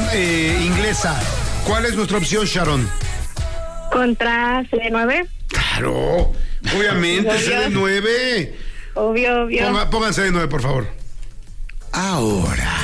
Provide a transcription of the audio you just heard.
inglesa. ¿Cuál es nuestra opción, Sharon? Contra CD9. Claro, obviamente, CD9. Obvio. Pónganse CD9, por favor. Ahora,